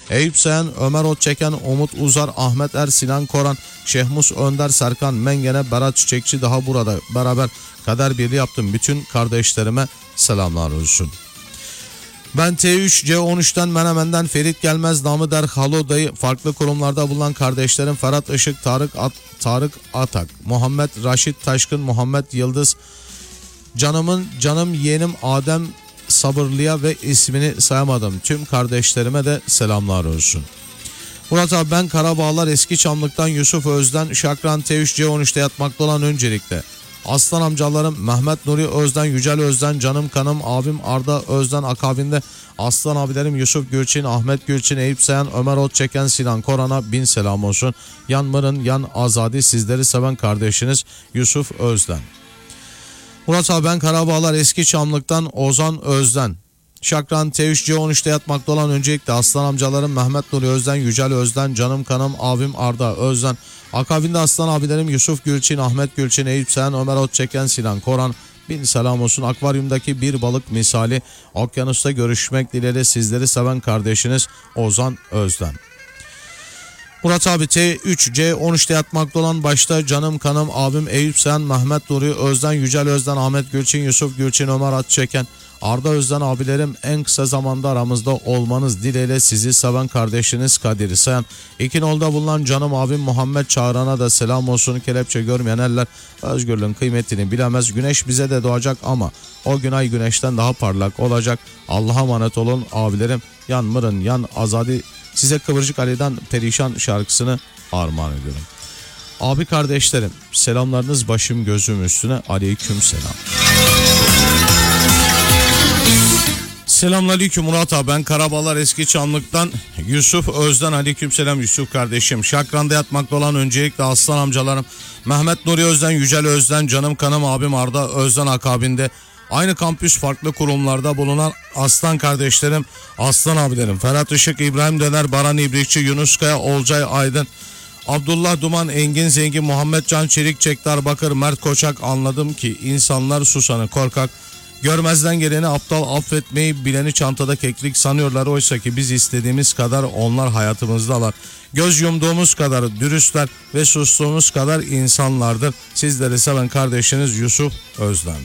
Eyüp Sayan, Ömer Otçeken, Umut Uzar, Ahmet Er, Sinan Koran, Şehmus Önder, Serkan Mengene, Berat Çiçekçi daha burada beraber kader birliği yaptım. Bütün kardeşlerime selamlar olsun. Ben T3C13'ten Menemen'den Ferit Gelmez, namı der Halo dayı, farklı kurumlarda bulunan kardeşlerim Ferhat Işık, Tarık Atak, Muhammed Raşit Taşkın, Muhammed Yıldız, canım yeğenim Adem Sabırlı'ya ve ismini sayamadım tüm kardeşlerime de selamlar olsun. Murat abi, ben Karabağlar Eski Çamlık'tan Yusuf Özden, Şakran T3C13'te yatmakta olan öncelikle aslan amcalarım Mehmet Nuri Özden, Yücel Özden, canım kanım abim Arda Özden, akabinde aslan abilerim Yusuf Gülçin, Ahmet Gülçin, Eyüp Sayan, Ömer Otçeken, Sinan Koran'a bin selam olsun. Yan Mırın, yan Azadi, sizleri seven kardeşiniz Yusuf Özden. Murat abi, ben Karabağlar Eski Çamlık'tan Ozan Özden, Şakran T3C13'te yatmakta olan öncelikle aslan amcalarım Mehmet Nuri Özden, Yücel Özden, canım kanım abim Arda Özden, akabinde aslan abilerim Yusuf Gülçin, Ahmet Gülçin, Eyüp Sayan, Ömer Otçeken, Sinan Koran, bin selam olsun. Akvaryumdaki bir balık misali okyanusta görüşmek dileğiyle sizleri seven kardeşiniz Ozan Özden. Murat abi, T3C13'te yatmakta olan başta canım kanım abim Eyüp Sayan, Mehmet Nuri Özden, Yücel Özden, Ahmet Gülçin, Yusuf Gülçin, Ömer Atçeken, Arda Özden abilerim, en kısa zamanda aramızda olmanız dileğiyle sizi seven kardeşiniz Kadir Sayan. İkinol'da bulunan canım abim Muhammed Çağran'a da selam olsun. Kelepçe görmeyen eller özgürlüğün kıymetini bilemez. Güneş bize de doğacak ama o gün ay güneşten daha parlak olacak. Allah'a emanet olun abilerim. Yan Mırın, yan Azadi, size Kıvırcık Ali'den Perişan şarkısını armağan ediyorum. Abi kardeşlerim, selamlarınız başım gözüm üstüne, aleyküm selam. Selamünaleyküm Murat abi, ben Karabağlar Eski Çamlık'tan Yusuf Özden, aleykümselam Yusuf kardeşim. Şakran'da yatmakta olan öncelikle aslan amcalarım Mehmet Nuri Özden, Yücel Özden, canım kanım abim Arda Özden, akabinde aynı kampüs farklı kurumlarda bulunan aslan kardeşlerim, aslan abilerim Ferhat Işık, İbrahim Döner, Baran İbrikçi, Yunus Kaya, Olcay Aydın, Abdullah Duman, Engin Zengin, Muhammed Can Çelik, Çektar Bakır, Mert Koçak. Anladım ki insanlar susanı korkak, görmezden geleni aptal, affetmeyi bileni çantada keklik sanıyorlar. Oysa ki biz istediğimiz kadar onlar hayatımızdalar. Göz yumduğumuz kadar dürüstler ve sustuğumuz kadar insanlardır. Sizleri seven kardeşiniz Yusuf Özden.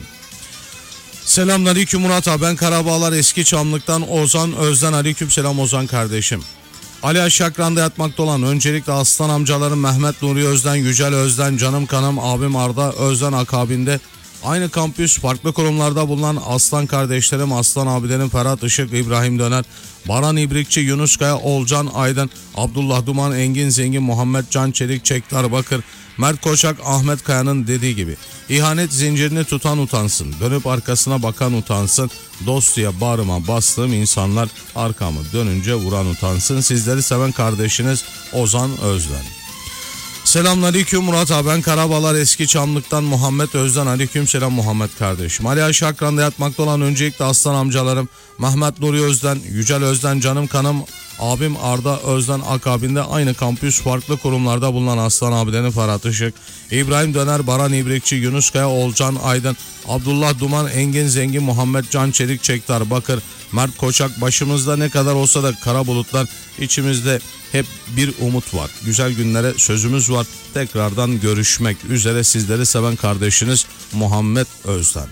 Selamünaleyküm Murat abi, ben Karabağlar Eski Çamlık'tan Ozan Özden, aleykümselam Ozan kardeşim. Ali Aşakran'da yatmakta olan öncelikle aslan amcalarım Mehmet Nuri Özden, Yücel Özden, canım kanım abim Arda Özden, akabinde aynı kampüs farklı kurumlarda bulunan aslan kardeşlerim, aslan abilerim Ferhat Işık, İbrahim Döner, Baran İbrikçi, Yunus Kaya, Olcan Aydın, Abdullah Duman, Engin Zengin, Muhammed Can Çelik, Çektar Bakır, Mert Koçak, Ahmet Kaya'nın dediği gibi ihanet zincirini tutan utansın, dönüp arkasına bakan utansın, dost diye bağrıma bastığım insanlar arkamı dönünce vuran utansın. Sizleri seven kardeşiniz Ozan Özden. Selamünaleyküm Murat abi, ben Karabağlar Eski Çamlık'tan Muhammed Özden, aleykümselam Muhammed kardeşim. Ali Ayşe Akran'da yatmakta olan öncelikle aslan amcalarım Mehmet Nuri Özden, Yücel Özden, canım kanım abim Arda Özden, akabinde aynı kampüs farklı kurumlarda bulunan aslan abilerin Ferhat Işık, İbrahim Döner, Baran İbrikçi, Yunus Kaya, Olcan Aydın, Abdullah Duman, Engin Zengin, Muhammed Can Çelik, Çektar Bakır, Mert Koçak. Başımızda ne kadar olsa da kara bulutlar, içimizde hep bir umut var. Güzel günlere sözümüz var. Tekrardan görüşmek üzere, sizleri seven kardeşiniz Muhammed Özden.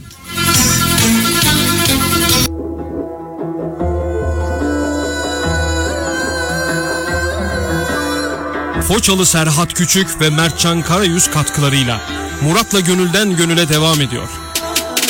Foçalı Serhat Küçük ve Mertcan Karayüz katkılarıyla Murat'la Gönülden Gönüle devam ediyor.